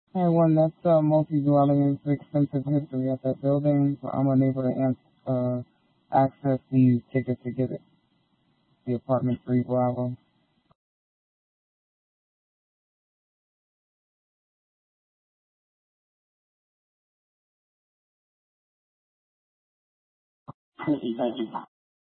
Hey, one, that's multi-dwelling. It's extensive history at that building, so I'm unable to access these tickets to get it. The apartment 3 Bravo.